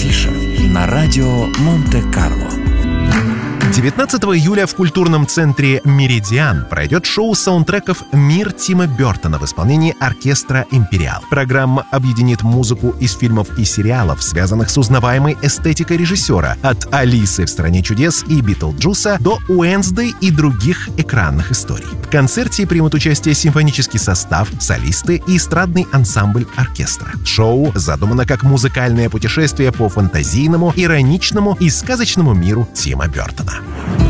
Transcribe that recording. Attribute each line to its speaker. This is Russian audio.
Speaker 1: Афиша на радио Монте-Карло.
Speaker 2: 19 июля в культурном центре «Меридиан» пройдет шоу саундтреков «Мир» Тима Бёртона в исполнении оркестра «Империал». Программа объединит музыку из фильмов и сериалов, связанных с узнаваемой эстетикой режиссера, от «Алисы в стране чудес» и «Битлджуса» до «Уэнсдей» и других экранных историй. В концерте примут участие симфонический состав, солисты и эстрадный ансамбль оркестра. Шоу задумано как музыкальное путешествие по фантазийному, ироничному и сказочному миру Тима Бёртона.